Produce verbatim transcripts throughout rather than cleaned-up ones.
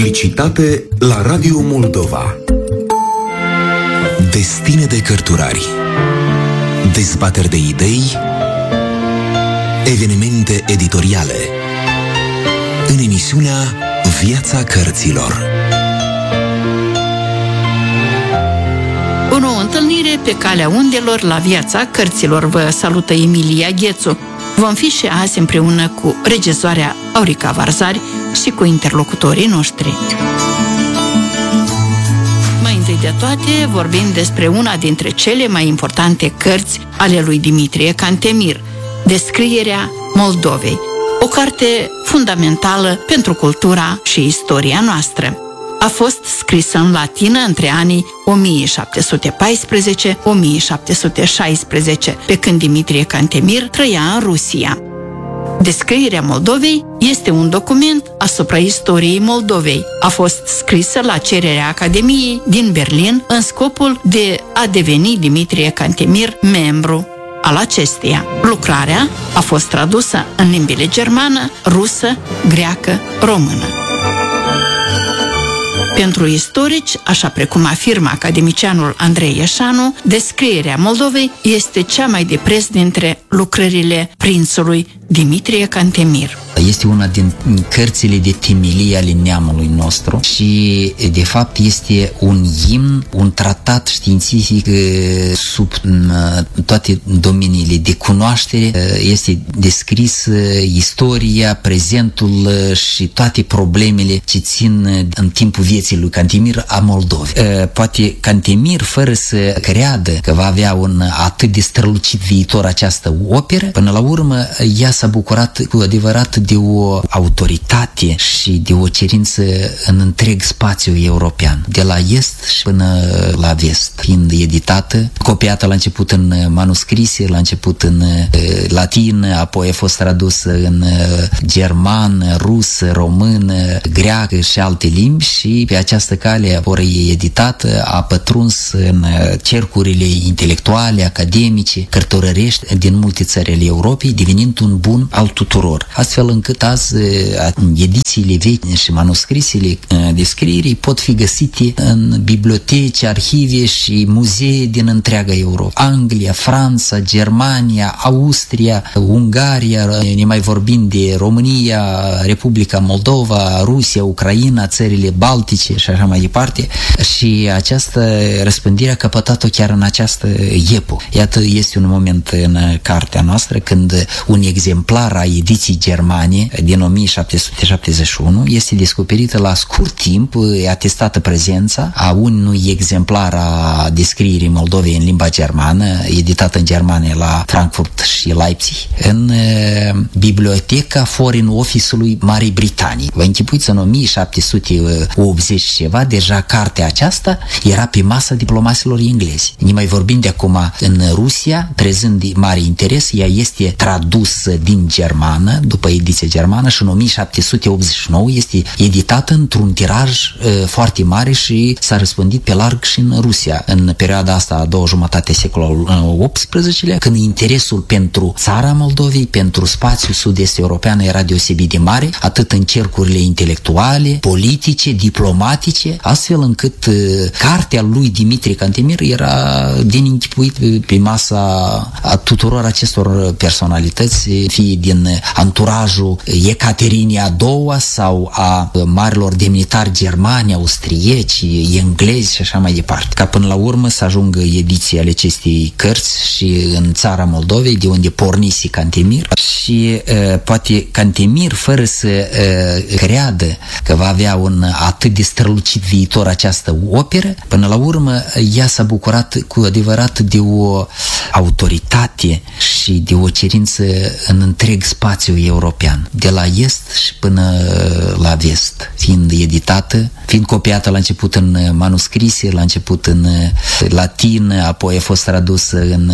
Publicitate la Radio Moldova. Destine de cărturari, dezbateri de idei, evenimente editoriale. În emisiunea Viața Cărților. O nouă întâlnire pe calea undelor la Viața Cărților. Vă salută Emilia Ghețu. Vom fi și azi împreună cu regizoarea Aurica Varzari și cu interlocutorii noștri. Mai întâi de toate vorbim despre una dintre cele mai importante cărți ale lui Dimitrie Cantemir, Descrierea Moldovei, o carte fundamentală pentru cultura și istoria noastră. A fost scrisă în latină între anii o mie șapte sute paisprezece - o mie șapte sute șaisprezece, pe când Dimitrie Cantemir trăia în Rusia. Descrierea Moldovei este un document asupra istoriei Moldovei. A fost scrisă la cererea Academiei din Berlin în scopul de a deveni Dimitrie Cantemir membru al acesteia. Lucrarea a fost tradusă în limbile germană, rusă, greacă, română. Pentru istorici, așa precum afirmă academicianul Andrei Ieșanu, Descrierea Moldovei este cea mai de preț dintre lucrările prințului Dimitrie Cantemir. Este una din cărțile de temelie ale neamului nostru și, de fapt, este un imn, un tratat științific sub toate domeniile de cunoaștere. Este descris istoria, prezentul și toate problemele ce țin în timpul vieții lui Cantemir a Moldovei. Poate Cantemir, fără să creadă că va avea un atât de strălucit viitor această operă, până la urmă ea s-a bucurat cu adevărat de o autoritate și de o cerință în întreg spațiul european, de la est și până la vest, fiind editată, copiată la început în manuscrise, la început în latină, apoi a fost tradusă în german, rus, român, greacă și alte limbi și pe această cale, ori editată, a pătruns în cercurile intelectuale, academice, cărturărești din multe țări ale Europei, devenind un bun al tuturor. Astfel încât azi edițiile vechi și manuscrisele descrierii pot fi găsite în biblioteci, arhive și muzee din întreaga Europa. Anglia, Franța, Germania, Austria, Ungaria, ne mai vorbim de România, Republica Moldova, Rusia, Ucraina, țările Baltice și așa mai departe. Și această răspândire a căpătat-o chiar în această epocă. Iată, este un moment în cartea noastră când un exemplar a ediției germane din o mie șapte sute șaptezeci și unu este descoperită la scurt timp, atestată prezența a unui exemplar a Descrierii Moldovei în limba germană, editată în germană la Frankfurt și Leipzig, în uh, biblioteca Foreign Office-ului Marii Britanii. Vă închipuiți, în o mie șapte sute optzeci ceva, deja cartea aceasta era pe masa diplomaților englezi. Ne mai vorbim de acum în Rusia, trezând mare interes, ea este tradusă din germană, după ediție germană, și în o mie șapte sute optzeci și nouă este editată într-un tiraj uh, foarte mare și s-a răspândit pe larg și în Rusia. În perioada asta a doua jumătate secolului optsprezecelea, când interesul pentru țara Moldovei, pentru spațiul sud-est european era deosebit de mare, atât în cercurile intelectuale, politice, diplomatice, astfel încât uh, cartea lui Dimitrie Cantemir era din închipuit pe masa a tuturor acestor personalități, fie din anturajul Ecaterinei a doua sau a marilor demnitari germani, austrieci, englezi și așa mai departe. Ca până la urmă să ajungă ediții ale acestei cărți și în țara Moldovei, de unde pornise Cantemir. Și uh, poate Cantemir, fără să uh, creadă că va avea un atât de strălucit viitor această operă, până la urmă ea s-a bucurat cu adevărat de o autoritate și de o cerință în întreg spațiul european, de la est și până la vest, fiind editată, fiind copiată la început în manuscrise, la început în latină, apoi a fost tradusă în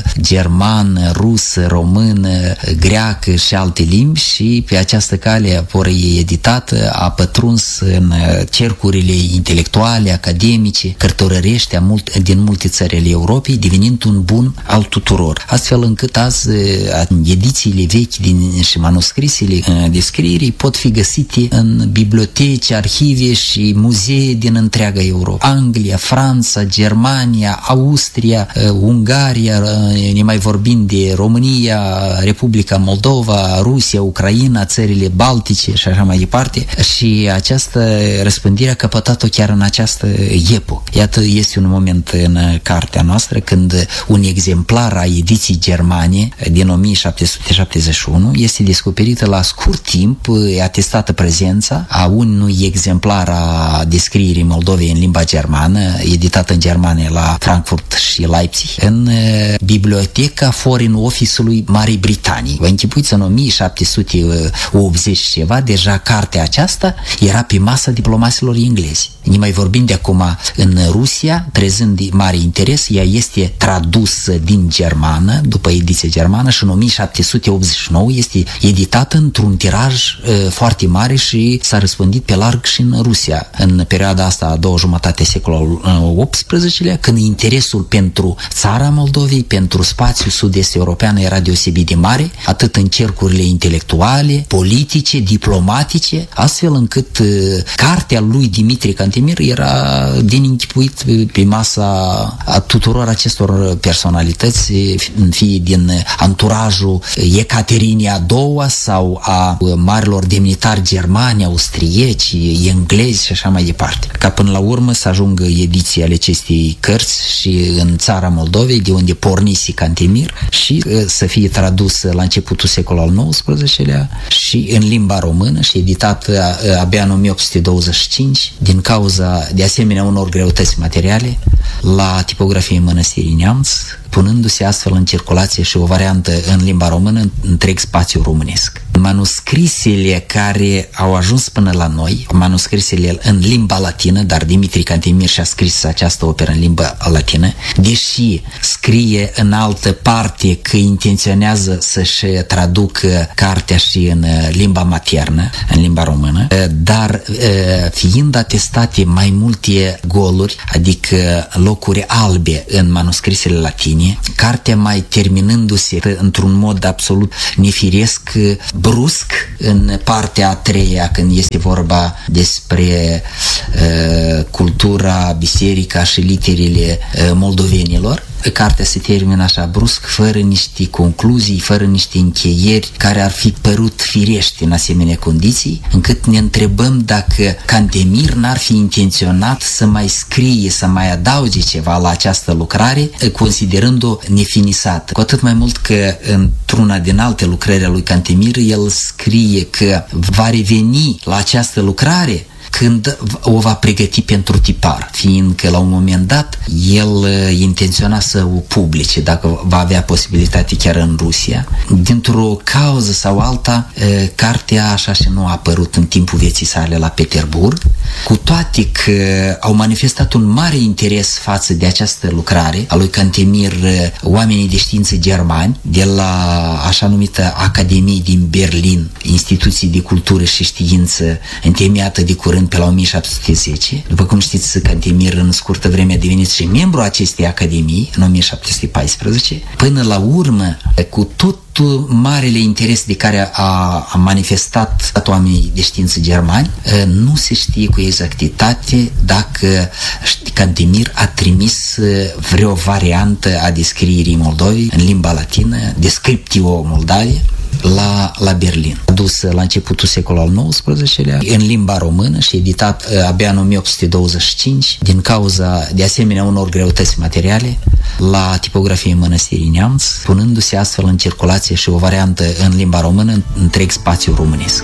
german, rus, român, greacă și alte limbi și pe această cale, apoi editată, a pătruns în cercurile intelectuale, academice, cărturărești din multe țări ale Europei, devenind un bun al tuturor. Astfel încât citează edițiile vechi din, și manuscrisele descrierii pot fi găsite în biblioteci, arhive și muzee din întreaga Europa. Anglia, Franța, Germania, Austria, Ungaria, ne mai vorbim de România, Republica Moldova, Rusia, Ucraina, țările Baltice și așa mai departe. Și această răspândire a căpătat-o chiar în această epocă. Iată, este un moment în cartea noastră când un exemplar a ediției germane din o mie șapte sute șaptezeci și unu este descoperită la scurt timp, atestată prezența a unui exemplar a descrierii Moldovei în limba germană, editată în germană la Frankfurt și Leipzig, în biblioteca Foreign Office-ului Marii Britanii. Vă închipuiți, în o mie șapte sute optzeci ceva, deja cartea aceasta era pe masa diplomaților englezi. Ne mai vorbim de acum în Rusia, trezând mare interes, ea este tradusă din germană, după ediție germană, și în o mie șapte sute optzeci și nouă este editată într-un tiraj uh, foarte mare și s-a răspândit pe larg și în Rusia. În perioada asta, a doua jumătate a secolului optsprezecelea, când interesul pentru țara Moldovei, pentru spațiul sud-est european era deosebit de mare, atât în cercurile intelectuale, politice, diplomatice, astfel încât uh, cartea lui Dimitrie Cantemir era din închipuit pe masa a tuturor acestor personalități, fie din anturajul Ecaterinei a doua sau a marilor demnitari germani, austrieci, englezi și așa mai departe. Ca până la urmă să ajungă ediția ale acestei cărți și în țara Moldovei, de unde pornise Cantemir, și să fie tradusă la începutul secolului al nouăsprezecelea și în limba română și editată abia în o mie opt sute douăzeci și cinci din cauza de asemenea unor greutăți materiale la tipografie Mănăstirii Neamț, punându-se astfel în circulație și o variantă în limba română în întreg spațiu românesc. Manuscrisele care au ajuns până la noi, manuscrisele în limba latină, dar Dimitrie Cantemir și-a scris această operă în limba latină, deși scrie în altă parte că intenționează să-și traducă cartea și în limba maternă, în limba română, dar fiind atestate mai multe goluri, adică locuri albe în manuscrisele latine, cartea mai terminându-se într-un mod absolut nefiresc, brusc, în partea a treia, când este vorba despre uh, cultura, biserica și literele uh, moldovenilor, cartea se termină așa brusc, fără niște concluzii, fără niște încheieri care ar fi părut firești în asemenea condiții, încât ne întrebăm dacă Cantemir n-ar fi intenționat să mai scrie, să mai adauge ceva la această lucrare, considerând-o nefinisată. Cu atât mai mult că într-una din alte lucrări a lui Cantemir, el scrie că va reveni la această lucrare când o va pregăti pentru tipar, fiindcă la un moment dat el intenționa să o publice, dacă va avea posibilitate chiar în Rusia. Dintr-o cauză sau alta, cartea așa și nu a apărut în timpul vieții sale la Petersburg, cu toate că au manifestat un mare interes față de această lucrare a lui Cantemir oamenii de știință germani de la așa numită Academie din Berlin, instituții de cultură și știință întemeiată de curând pe la o mie șapte sute zece. După cum știți, Cantemir în scurtă vreme a devenit și membru acestei academii în o mie șapte sute paisprezece. Până la urmă, cu tot marele interes de care a, a manifestat oamenii de știință germani, nu se știe cu exactitate dacă Cantemir a trimis vreo variantă a descrierii Moldovei în limba latină, Descriptio Moldavie, la, la Berlin, adusă la începutul secolului al nouăsprezecelea în limba română și editat abia în o mie opt sute douăzeci și cinci din cauza de asemenea unor greutăți materiale la tipografie Mănăstirii Neamț, punându-se astfel în circulație și o variantă în limba română în întreg spațiu românesc.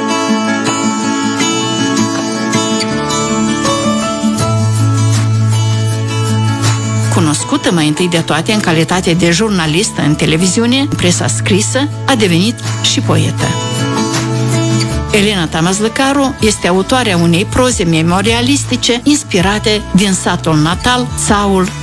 Cunoscută mai întâi de toate în calitate de jurnalistă în televiziune, presa scrisă, a devenit și poetă. Elena Tamazlăcaru este autoarea unei proze memorialistice inspirate din satul natal, Țaul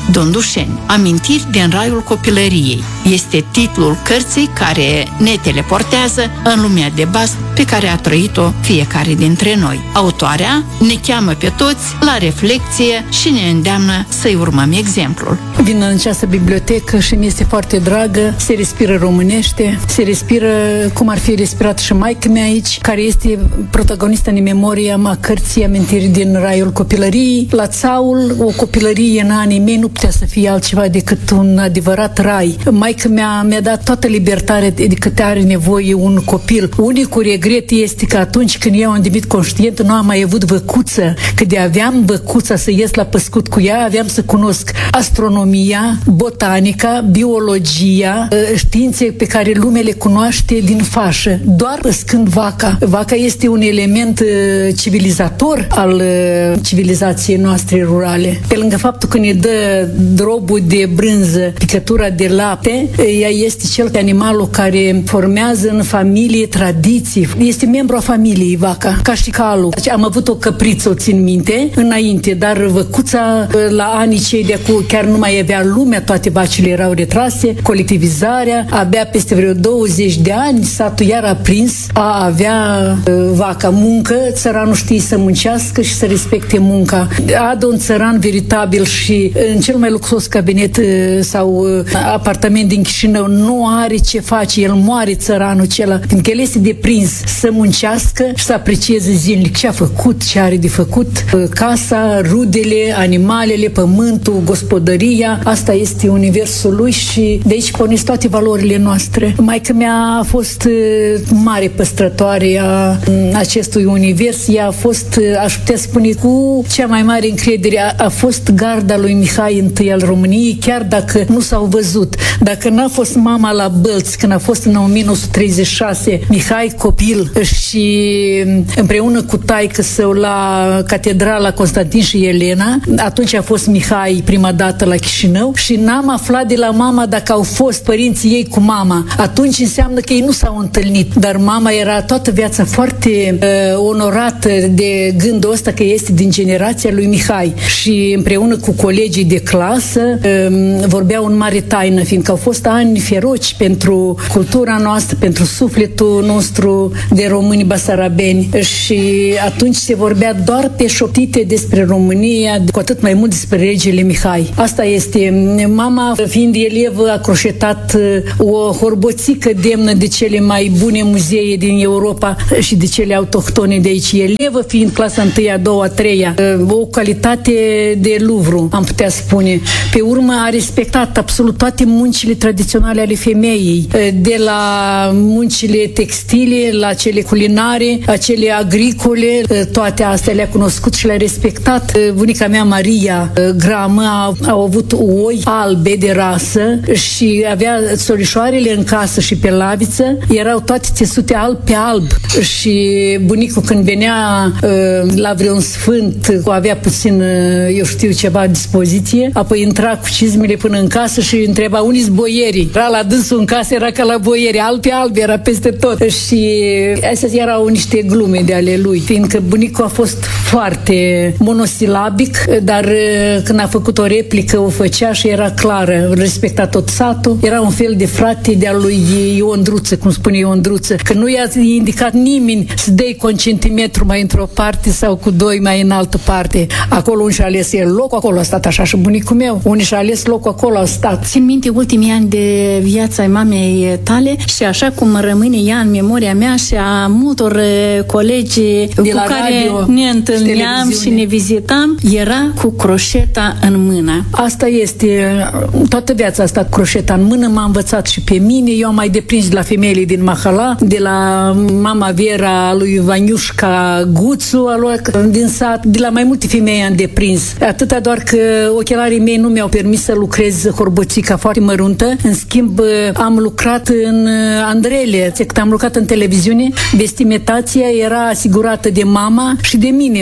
Dondușeni. Amintiri din raiul copilăriei. Este titlul cărții care ne teleportează în lumea de bas pe care a trăit-o fiecare dintre noi. Autoarea ne cheamă pe toți la reflecție și ne îndeamnă să-i urmăm exemplul. Vin în această bibliotecă și mi este foarte dragă, se respiră românește, se respiră cum ar fi respirat și maică mea aici, care este protagonistă în memoria a cărții Amintiri din raiul copilăriei. La Țaul, o copilărie în anii mei nu putea să fie altceva decât un adevărat rai. Maică mea mi-a dat toată libertatea de câte are nevoie un copil. Unicul regret este că atunci când eu am devenit conștient, nu am mai avut văcuță. Că de aveam văcuța să ies la păscut cu ea, aveam să cunosc astronomia, botanica, biologia, științe pe care lumea le cunoaște din fașă. Doar păscând vaca. Vaca este un element civilizator al civilizației noastre rurale. Pe lângă faptul că ne dă drobul de brânză, picătura de lapte, ea este cel animalul care formează în familie tradiții. Este membru a familiei vaca, ca și calul. Deci am avut o căpriță, o țin minte, înainte, dar văcuța la anii cei de acum chiar nu mai avea lumea, toate vacile erau retrase, colectivizarea, abia peste vreo douăzeci de ani satul iar a prins a avea uh, vaca. Muncă, țăranul știe să muncească și să respecte munca. Adă un țăran veritabil și în cel mai luxos cabinet uh, sau uh, apartament din Chișinău nu are ce face, el moare țăranul acela, fiindcă el este deprins să muncească și să aprecieze zilnic ce a făcut, ce are de făcut, uh, casa, rudele, animalele, pământul, gospodăria. Asta este universul lui și de aici pornesc toate valorile noastre. Maică mea a fost uh, mare păstrătoare a acestui univers. Ea a fost, aș putea spune, cu cea mai mare încredere. A, a fost garda lui Mihai întâi al României, chiar dacă nu s-au văzut. Dacă n-a fost mama la Bălți, când a fost în o mie nouă sute treizeci și șase, Mihai copil și împreună cu taică său la catedrala Constantin și Elena, atunci a fost Mihai prima dată la Chișinău și n-am aflat de la mama dacă au fost părinții ei cu mama. Atunci înseamnă că ei nu s-au întâlnit, dar mama era toată viața foarte uh, onorată de gândul ăsta că este din generația lui Mihai și împreună cu colegii de clasă uh, vorbeau în mare taină, fiindcă au fost ani feroci pentru cultura noastră, pentru sufletul nostru de români basarabeni și atunci se vorbea doar pe șoptite despre România, cu atât mai mult despre regele Mihai. Asta este. Mama, fiind elevă, a croșetat o horboțică demnă de cele mai bune muzee din Europa și de cele autohtone de aici. Elevă fiind clasa întâia, a doua, a treia, o calitate de Louvre, am putea spune. Pe urmă a respectat absolut toate muncile tradiționale ale femeii, de la muncile textile, la cele culinare, acele agricole, toate astea le-a cunoscut și le-a respectat. Bunica mea, Maria Gramă, a, a avut oi albe de rasă și avea solișoarele în casă și pe laviță, erau toate țesute alb pe alb și bunicul când venea uh, la vreun sfânt, avea puțin, uh, eu știu, ceva à dispoziție, apoi intra cu cizmele până în casă și întreba unii-s boierii. Era la dânsul în casă, era ca la boieri, alb pe alb, era peste tot. Și astea erau niște glume de ale lui, fiindcă bunicul a fost foarte monosilabic, dar uh, când a făcut o replică, o făcea și era clară, respecta tot satul, era un fel de frate de-a lui Ion Druță, cum spune Ion Druță, că nu i-a indicat nimeni să dai cu un centimetru mai într-o parte sau cu doi mai în altă parte. Acolo unde și-a ales el locul, acolo a stat, așa și bunicul meu. Unde și-a ales locul, acolo a stat. Țin minte ultimii ani de viața ai mamei tale și așa cum rămâne ea în memoria mea și a multor colegi de cu care ne întâlneam și, și ne vizitam, era cu croșeta în mână. Asta este, toată viața asta cu croșeta în mână m-a învățat și pe mine. Eu am mai deprins de la femeile din Mahala, de la mama Vera lui Vaniușca Guțu, a lui, din sat, de la mai multe femei am deprins. Atâta doar că ochelarii mei nu mi-au permis să lucrez horboțica foarte măruntă. În schimb, am lucrat în Andrele. Când am lucrat în televiziune, vestimentația era asigurată de mama și de mine.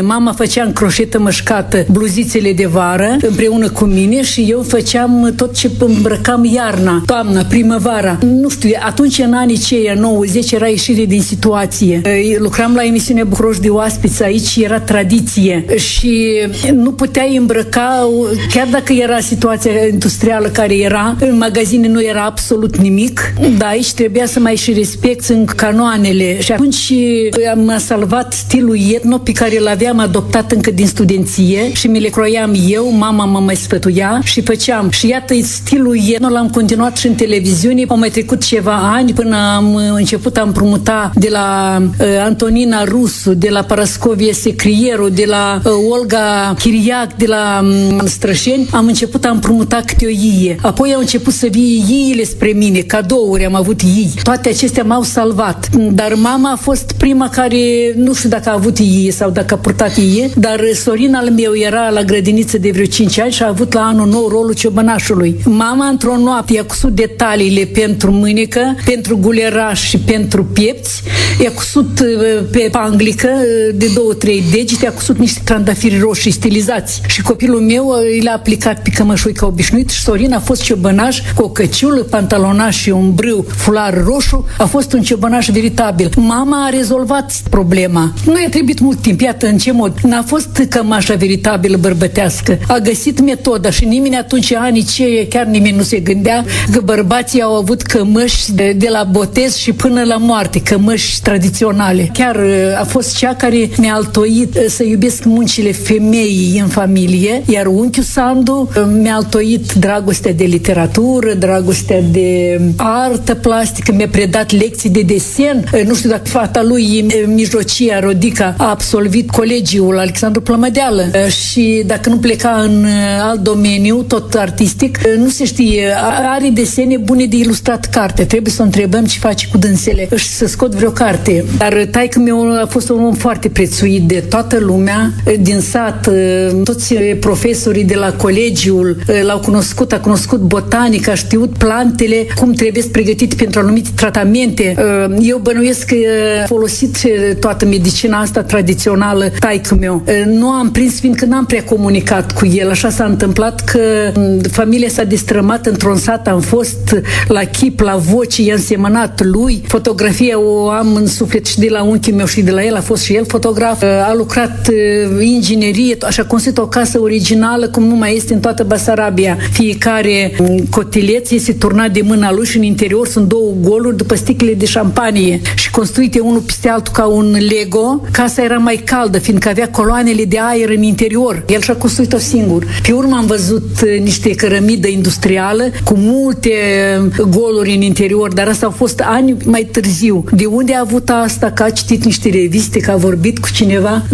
Mama făcea în croșetă mășcată bluzițele de vară împreună cu mine și eu făceam tot ce îmbrăcam iarna, toamna, primăvara. Nu știu, atunci în anii ceia nouăzeci era ieșire din situație. Lucram la emisiunea Bucuroș de oaspeți, aici era tradiție și nu puteai îmbrăca, chiar dacă era situația industrială care era, în magazine nu era absolut nimic, dar aici trebuia să mai și respecti în canoanele și atunci am salvat stilul etno pe care l-aveam adoptat încă din studenție și mi le croiam eu, mama mă mai sfătuia și făceam. Și iată, stilul etno l-am continuat și în televiziune. Au mai trecut ceva ani până am început a împrumuta de la uh, Antonina Rusu, de la Parascovie Secrieru, de la uh, Olga Chiriac, de la um, Strășeni. Am început a împrumuta câte o ie. Apoi au început să vie iile spre mine, cadouri, am avut ii. Toate acestea m-au salvat. Dar mama a fost prima care, nu știu dacă a avut ie sau dacă a purtat ie, dar sorina al meu era la grădiniță de vreo cinci ani și a avut la anul nou rolul ciobănașului. Mama, într-o noapte, i-a cusut detaliile pentru mânecă, pentru guleraș și pentru piepți, i-a cusut pe panglică de două, trei degete, i-a cusut niște trandafiri roșii stilizați. Și copilul meu i l-a aplicat pe cămășui ca obișnuit și sorina a fost ciobănaș cu o căciulă, pantalonaș și un brâu fular roșu. A fost un ciobănaș veritabil. Mama a rezolvat problema. Nu i-a trebuit mult timp. Iată în ce mod. N-a fost cămașa veritabilă bărbătească. A găsit metoda și nimeni atunci, anii ceia, chiar nimeni nu se gândea că bărbații au avut cămăși de, de la botez și până la moarte, cămăși tradiționale. Chiar a fost cea care mi-a altoit să iubesc muncile femeii în familie, iar unchiul Sandu mi-a altoit dragostea de literatură, dragostea de artă plastică, mi-a predat lecții de desen. Nu știu dacă fata lui, mijlocia, Rodica, a absolvit colegiul Alexandru Plămădeală și dacă nu pleca în alt domeniu, tot artistic, nu se știe, are desene bune de ilustrat carte. Trebuie să o întrebăm ce face cu dânsele și să scot vreo carte. Dar taică meu a fost un om foarte prețuit de toată lumea, din sat, toți profesorii de la colegiul l-au cunoscut, a cunoscut botanica, a știut plantele, cum trebuie pregătite pentru anumite tratamente. Eu bănuiesc că a folosit toată medicina asta tradițională taică meu. Nu am prins, fiindcă n-am prea comunicat cu el. Așa s-a întâmplat că familia s-a destrămat într-un sat, am fost la chip, la voce, i-am semănat lui. Fotografia o am în suflet și de la unchiul meu și de la el, a fost și el fotograf. A lucrat inginerie, așa a construit o casă originală, cum nu mai este în toată Basarabia. Fiecare cotileț este turnat de mâna lui și în interior sunt două goluri după sticlele de șampanie și construite unul peste altul ca un Lego. Casa era mai caldă, fiindcă avea coloanele de aer în interior. El și-a construit-o singur. Pe urmă am văzut niște cărămidă industrială cu multe goluri în interior, dar asta au fost ani mai târziu. De unde a avut asta? Că a citit niște reviste, că a vorbit cu cineva?